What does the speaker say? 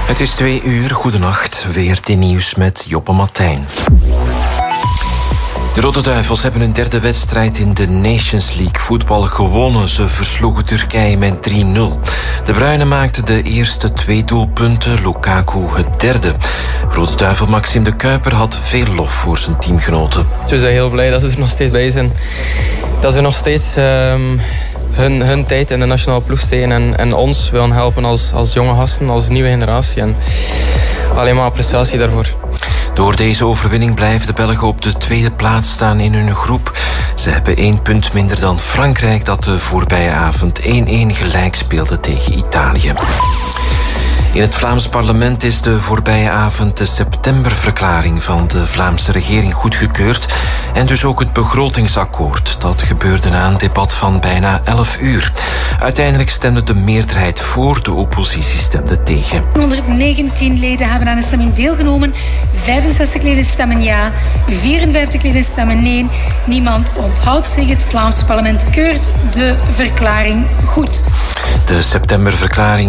Het is 2:00, goedenacht. WRT Nieuws met Joppe Martijn. De Rode Duivels hebben hun derde wedstrijd in de Nations League voetbal gewonnen. Ze versloegen Turkije met 3-0. De Bruinen maakten de eerste 2 doelpunten, Lukaku het derde. Rode Duivel Maxime de Kuiper had veel lof voor zijn teamgenoten. We zijn heel blij dat ze er nog steeds bij zijn. Dat ze nog steeds hun tijd in de nationale ploeg steken en ons willen helpen als jonge gasten, als nieuwe generatie. En alleen maar appreciatie daarvoor. Door deze overwinning blijven de Belgen op de tweede plaats staan in hun groep. Ze hebben 1 punt minder dan Frankrijk, dat de voorbije avond 1-1 gelijk speelde tegen Italië. In het Vlaams parlement is de voorbije avond de septemberverklaring van de Vlaamse regering goedgekeurd en dus ook het begrotingsakkoord. Dat gebeurde na een debat van bijna 11 uur. Uiteindelijk stemde de meerderheid voor, de oppositie stemde tegen. 119 leden hebben aan de stemming deelgenomen, 65 leden stemmen ja, 54 leden stemmen nee. Niemand onthoudt zich. Het Vlaams parlement keurt de verklaring goed. De septemberverklaring